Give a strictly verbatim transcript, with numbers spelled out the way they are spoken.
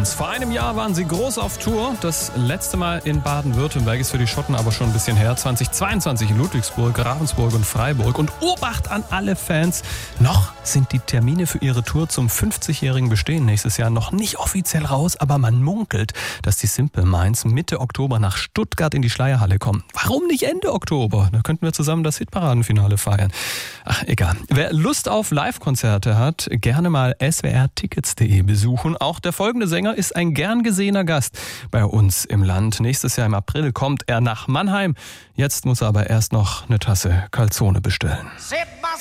eins. Vor einem Jahr waren sie groß auf Tour. Das letzte Mal in Baden-Württemberg ist für die Schotten aber schon ein bisschen her. zweitausendzweiundzwanzig in Ludwigsburg, Ravensburg und Freiburg. Und Obacht an alle Fans. Noch sind die Termine für ihre Tour zum fünfzigjährigen Bestehen nächstes Jahr noch nicht offiziell raus. Aber man munkelt, dass die Simple Minds Mitte Oktober nach Stuttgart in die Schleierhalle kommen. Warum nicht Ende Oktober? Da könnten wir zusammen das Hitparadenfinale feiern. Ach, egal. Wer Lust auf Live-Konzerte hat, gerne mal s w r tickets punkt d e besuchen. Auch der folgende Sänger ist ein gern gesehener Gast bei uns im Land. Nächstes Jahr im April kommt er nach Mannheim. Jetzt muss er aber erst noch eine Tasse Calzone bestellen.